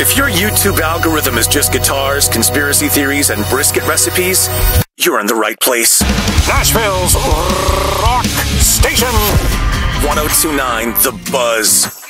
If your YouTube algorithm is just guitars, conspiracy theories, and brisket recipes, you're in the right place. Nashville's Rock Station. 1029 The Buzz.